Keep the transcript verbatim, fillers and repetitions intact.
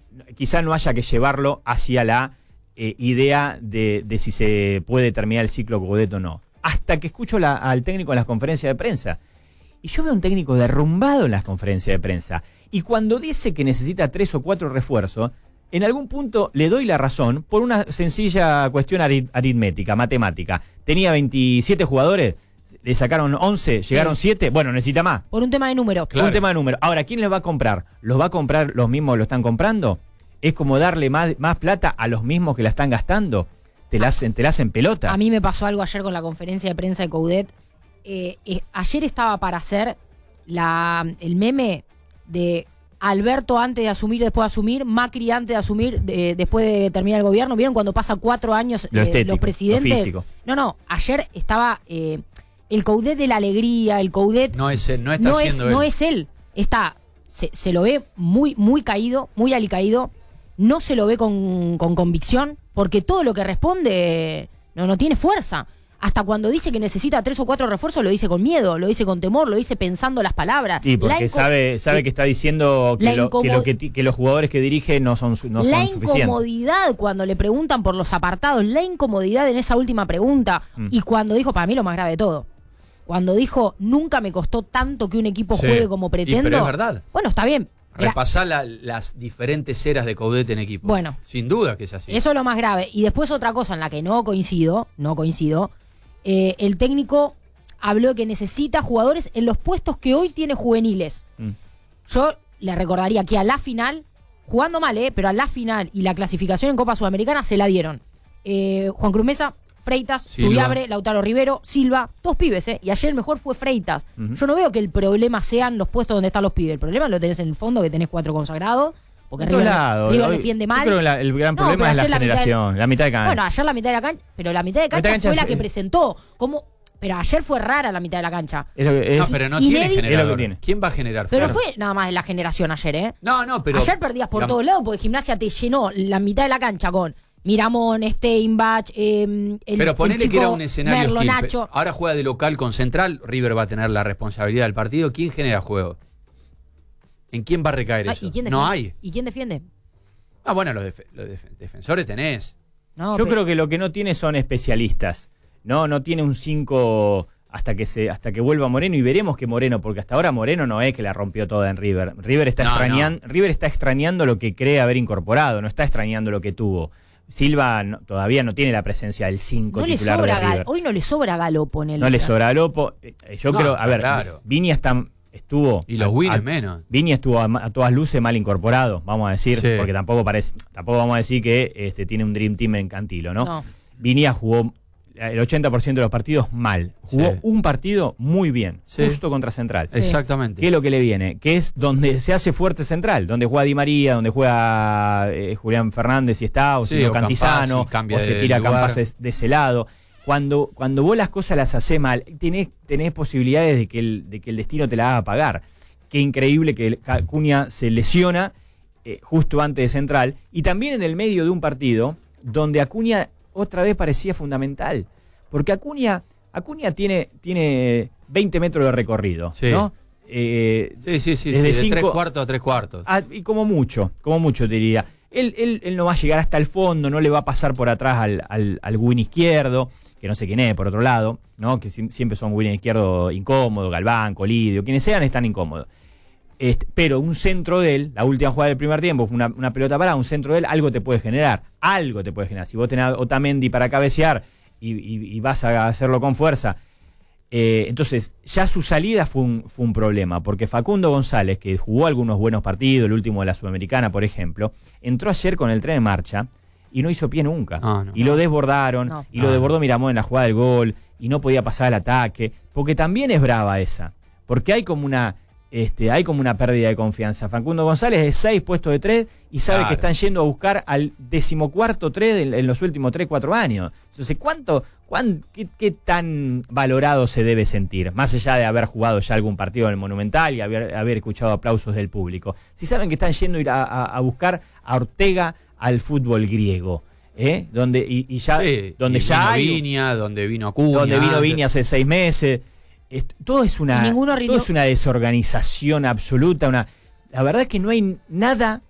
quizá no haya que llevarlo hacia la eh, idea de, de si se puede terminar el ciclo Coudet o no. Hasta que escucho la, al técnico en las conferencias de prensa. Y yo veo un técnico derrumbado en las conferencias de prensa. Y cuando dice que necesita tres o cuatro refuerzos, en algún punto le doy la razón por una sencilla cuestión arit- aritmética, matemática. Tenía veintisiete jugadores, le sacaron once, llegaron sí. siete, bueno, necesita más. Por un tema de número. Claro. Un tema de número. Ahora, ¿quién les va a comprar? ¿Los va a comprar los mismos que lo están comprando? ¿Es como darle más, más plata a los mismos que la están gastando? Te la hacen, te la hacen pelota. A mí me pasó algo ayer con la conferencia de prensa de Coudet. Eh, eh, ayer estaba para hacer la, el meme de Alberto antes de asumir, después de asumir, Macri antes de asumir, de, después de terminar el gobierno. ¿Vieron cuando pasa cuatro años lo eh, estético, los presidentes? Lo físico. No, no, ayer estaba eh, el Coudet de la alegría, el Coudet... No es él, no está no siendo es, él. No es él, está, se, se lo ve muy, muy caído, muy alicaído, no se lo ve con, con convicción, porque todo lo que responde no, no tiene fuerza. Hasta cuando dice que necesita tres o cuatro refuerzos, lo dice con miedo, lo dice con temor, lo dice pensando las palabras. Y porque inco- sabe sabe que está diciendo que, lo, que, lo que, ti- que los jugadores que dirige no son, no la son suficientes. La incomodidad cuando le preguntan por los apartados, la incomodidad en esa última pregunta, mm. y cuando dijo, para mí lo más grave de todo, cuando dijo, nunca me costó tanto que un equipo sí. juegue como pretendo. Y pero es verdad. Bueno, está bien. Repasar la, las diferentes eras de Coudet en equipo. Bueno. Sin duda que es así. Eso es lo más grave. Y después otra cosa en la que no coincido, no coincido, eh, el técnico habló de que necesita jugadores en los puestos que hoy tiene juveniles. Mm. Yo le recordaría que a la final, jugando mal, eh, pero a la final y la clasificación en Copa Sudamericana se la dieron. Eh, Juan Cruz Mesa, Freitas, Zubiabre, Lautaro Rivero, Silva, todos pibes, ¿eh? Y ayer el mejor fue Freitas. Uh-huh. Yo no veo que el problema sean los puestos donde están los pibes. El problema lo tenés en el fondo, que tenés cuatro consagrados. Porque River, lado, River hoy, defiende mal. Yo creo que la, el gran problema no, es la, la generación, de, la mitad de cancha. Bueno, ayer la mitad de la cancha, pero la mitad de cancha, mitad de cancha fue la que presentó. Como, pero ayer fue rara la mitad de la cancha. Es lo que, es, no, pero no tiene generador. Es lo que tiene. ¿Quién va a generar? Pero no fue nada más en la generación ayer, ¿eh? No, no, pero... Ayer perdías por digamos, todos lados porque Gimnasia te llenó la mitad de la cancha con... Miramón, Steinbach, eh, el Pero ponele el que era un escenario Merlo, hostil. Nacho. Ahora juega de local con Central, River va a tener la responsabilidad del partido. ¿Quién genera juego? ¿En quién va a recaer ah, eso? ¿y quién no hay. ¿Y quién defiende? Ah, bueno, los, def- los def- defensores tenés. No, Yo pero... creo que lo que no tiene son especialistas. No, no tiene un cinco hasta que se hasta que vuelva Moreno, y veremos que Moreno, porque hasta ahora Moreno no es que la rompió toda en River. River está no, extrañando, no. River está extrañando lo que cree haber incorporado, no está extrañando lo que tuvo. Silva no, todavía no tiene la presencia del cinco no titular de River. Gal- Hoy no le sobra Galopo en el... No le sobra Galopo. Yo no, creo, a ver, claro. Viña está, estuvo... Y los Wins menos. Viña estuvo a, a todas luces mal incorporado, vamos a decir, sí. porque tampoco parece, tampoco vamos a decir que este, tiene un Dream Team en Cantilo, ¿no? no. Viña jugó el ochenta por ciento de los partidos mal. Jugó sí. un partido muy bien, sí. justo contra Central. Sí. Exactamente. ¿Qué es lo que le viene? Que es donde se hace fuerte Central, donde juega Di María, donde juega eh, Julián Fernández si está, o sí, si no o Cantizano, Campazzi, o se tira Campas de ese lado. Cuando, cuando vos las cosas las hacés mal, tenés, tenés posibilidades de que, el, de que el destino te la haga pagar. Qué increíble que Acuña se lesiona eh, justo antes de Central, y también en el medio de un partido donde Acuña otra vez parecía fundamental, porque Acuña Acuña tiene, tiene veinte metros de recorrido, sí. ¿no? Eh, sí, sí, sí, desde sí, de cinco, tres cuartos a tres cuartos. A, y como mucho, como mucho te diría. Él, él, él no va a llegar hasta el fondo, no le va a pasar por atrás al, al, al win izquierdo, que no sé quién es, por otro lado, ¿no? Que si, siempre son win izquierdo incómodo, Galván, Colidio, quienes sean están incómodos. Este, pero un centro de él, la última jugada del primer tiempo fue una, una pelota parada, un centro de él, algo te puede generar, algo te puede generar. Si vos tenés a Otamendi para cabecear y, y, y vas a hacerlo con fuerza, eh, entonces ya su salida fue un, fue un problema, porque Facundo González, que jugó algunos buenos partidos, el último de la Sudamericana, por ejemplo, entró ayer con el tren en marcha y no hizo pie nunca. No, no, y lo desbordaron, no, y lo no, desbordó no. Miramón en la jugada del gol, y no podía pasar al ataque, porque también es brava esa, porque hay como una... Este, hay como una pérdida de confianza. Facundo González es seis puestos de tres y sabe claro. que están yendo a buscar al decimocuarto tres en, en los últimos tres, cuatro años. Entonces, ¿cuánto, cuán, qué, qué tan valorado se debe sentir? Más allá de haber jugado ya algún partido en el Monumental y haber, haber escuchado aplausos del público. Si saben que están yendo a, ir a, a, a buscar a Ortega al fútbol griego. ¿Eh? Donde, y, y ya, sí, donde y ya vino hay, Viña, donde vino Acuña. Donde vino Viña hace seis meses. Todo es una todo es una desorganización absoluta, una la verdad es que no hay nada